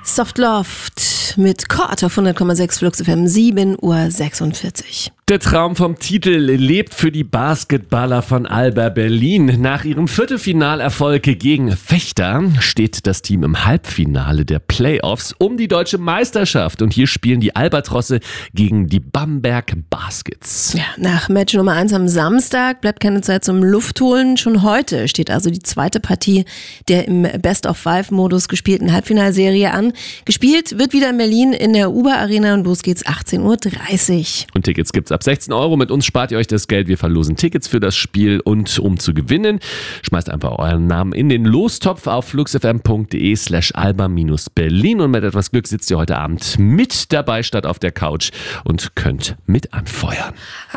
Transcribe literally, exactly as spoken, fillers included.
Soft Loft mit Chord auf hundert Komma sechs Flux F M, sieben Uhr sechsundvierzig. Der Traum vom Titel lebt für die Basketballer von Alba Berlin. Nach ihrem Viertelfinalerfolg gegen Vechta steht das Team im Halbfinale der Playoffs um die deutsche Meisterschaft. Und hier spielen die Albatrosse gegen die Bamberg Baskets. Ja, nach Match Nummer eins am Samstag bleibt keine Zeit zum Luftholen. Schon heute steht also die zweite Partie der im Best-of-Five-Modus gespielten Halbfinalserie an. Gespielt wird wieder in Berlin in der Uber Arena und los geht's achtzehn Uhr dreißig. Und Tickets gibt's ab sechzehn Euro. Mit uns spart ihr euch das Geld. Wir verlosen Tickets für das Spiel. Und um zu gewinnen, schmeißt einfach euren Namen in den Lostopf auf fluxfm.de slash alba-berlin. Und mit etwas Glück sitzt ihr heute Abend mit dabei statt auf der Couch und könnt mit anfeuern.